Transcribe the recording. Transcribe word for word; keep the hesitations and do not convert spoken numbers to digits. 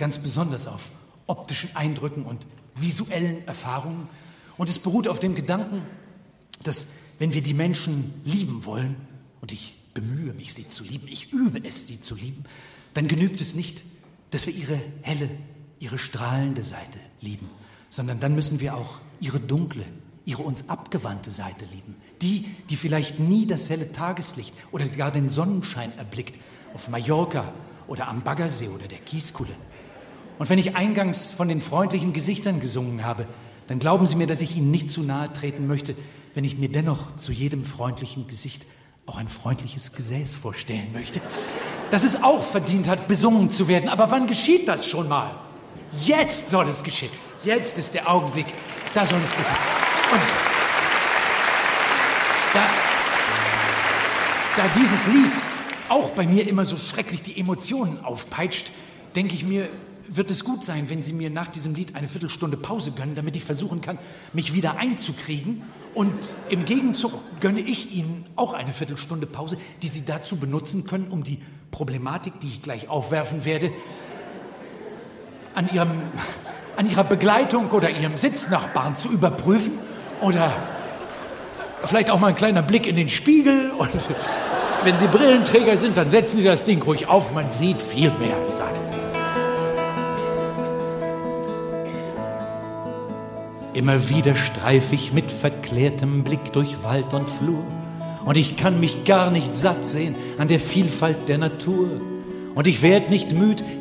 ganz besonders auf optischen Eindrücken und visuellen Erfahrungen. Und es beruht auf dem Gedanken, dass wenn wir die Menschen lieben wollen, und ich bemühe mich, sie zu lieben, ich übe es, sie zu lieben, dann genügt es nicht, dass wir ihre helle, ihre strahlende Seite lieben, sondern dann müssen wir auch ihre dunkle, ihre uns abgewandte Seite lieben. Die, die vielleicht nie das helle Tageslicht oder gar den Sonnenschein erblickt, auf Mallorca oder am Baggersee oder der Kieskuhle. Und wenn ich eingangs von den freundlichen Gesichtern gesungen habe, dann glauben Sie mir, dass ich Ihnen nicht zu nahe treten möchte, wenn ich mir dennoch zu jedem freundlichen Gesicht auch ein freundliches Gesäß vorstellen möchte, dass es auch verdient hat, besungen zu werden. Aber wann geschieht das schon mal? Jetzt soll es geschehen. Jetzt ist der Augenblick, da soll es geschehen. Und da, da dieses Lied auch bei mir immer so schrecklich die Emotionen aufpeitscht, denke ich mir, wird es gut sein, wenn Sie mir nach diesem Lied eine Viertelstunde Pause gönnen, damit ich versuchen kann, mich wieder einzukriegen. Und im Gegenzug gönne ich Ihnen auch eine Viertelstunde Pause, die Sie dazu benutzen können, um die Problematik, die ich gleich aufwerfen werde, an Ihrem, an Ihrer Begleitung oder Ihrem Sitznachbarn zu überprüfen. Oder vielleicht auch mal ein kleiner Blick in den Spiegel. Und wenn Sie Brillenträger sind, dann setzen Sie das Ding ruhig auf. Man sieht viel mehr, ich sage es. Immer wieder streif ich mit verklärtem Blick durch Wald und Flur und ich kann mich gar nicht satt sehen an der Vielfalt der Natur. Und ich werd nicht müd,